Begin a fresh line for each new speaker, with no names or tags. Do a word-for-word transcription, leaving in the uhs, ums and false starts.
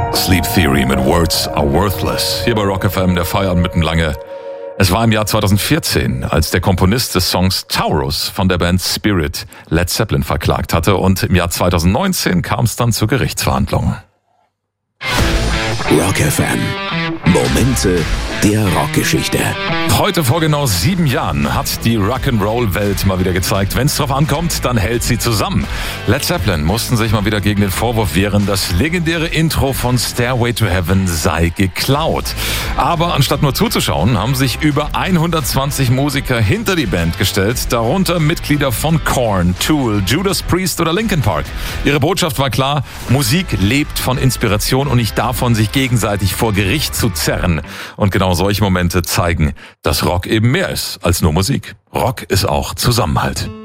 Sleep Theory mit Words Are Worthless. Hier bei Rock F M, der Feierabend mitten lange. Es war im Jahr zweitausendvierzehn, als der Komponist des Songs Taurus von der Band Spirit Led Zeppelin verklagt hatte, und im Jahr zweitausendneunzehn kam es dann zur Gerichtsverhandlung.
Rock F M. Momente der Rockgeschichte.
Heute vor genau sieben Jahren hat die Rock'n'Roll-Welt mal wieder gezeigt, wenn es drauf ankommt, dann hält sie zusammen. Led Zeppelin mussten sich mal wieder gegen den Vorwurf wehren, das legendäre Intro von Stairway to Heaven sei geklaut. Aber anstatt nur zuzuschauen, haben sich über hundertzwanzig Musiker hinter die Band gestellt, darunter Mitglieder von Korn, Tool, Judas Priest oder Linkin Park. Ihre Botschaft war klar: Musik lebt von Inspiration und nicht davon, sich gegenseitig vor Gericht zu zerren. Und genau solche Momente zeigen, dass Rock eben mehr ist als nur Musik. Rock ist auch Zusammenhalt.